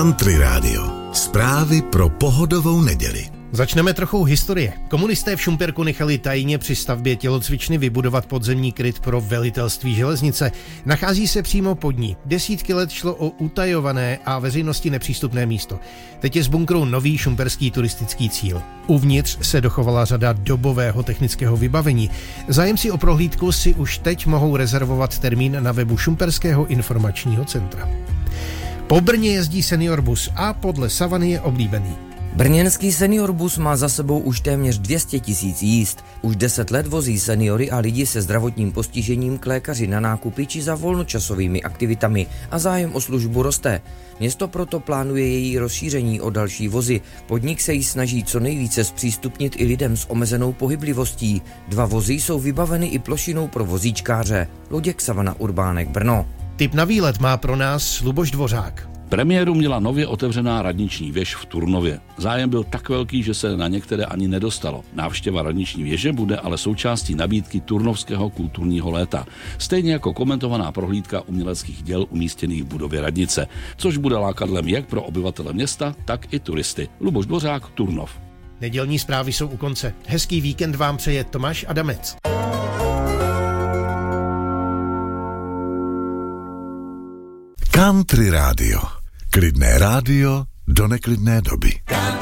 Country Radio. Zprávy pro pohodovou neděli. Začneme trochou historie. Komunisté v Šumperku nechali tajně při stavbě tělocvičny vybudovat podzemní kryt pro velitelství železnice. Nachází se přímo pod ní. Desítky let šlo o utajované a veřejnosti nepřístupné místo. Teď je z bunkru nový šumperský turistický cíl. Uvnitř se dochovala řada dobového technického vybavení. Zájemci o prohlídku si už teď mohou rezervovat termín na webu Šumperského informačního centra. Po Brně jezdí seniorbus a podle Savany je oblíbený. Brněnský seniorbus má za sebou už téměř 200 000 jízd. Už 10 let vozí seniory a lidi se zdravotním postižením k lékaři na nákupy či za volnočasovými aktivitami a zájem o službu roste. Město proto plánuje její rozšíření o další vozy. Podnik se jí snaží co nejvíce zpřístupnit i lidem s omezenou pohyblivostí. 2 vozy jsou vybaveny i plošinou pro vozíčkáře. Luděk Savana, Urbánek, Brno. Tip na výlet má pro nás Luboš Dvořák. Premiéru měla nově otevřená radniční věž v Turnově. Zájem byl tak velký, že se na některé ani nedostalo. Návštěva radniční věže bude ale součástí nabídky Turnovského kulturního léta. Stejně jako komentovaná prohlídka uměleckých děl umístěných v budově radnice, což bude lákadlem jak pro obyvatele města, tak i turisty. Luboš Dvořák, Turnov. Nedělní zprávy jsou u konce. Hezký víkend vám přeje Tomáš Adamec. Country Radio. Klidné rádio do neklidné doby.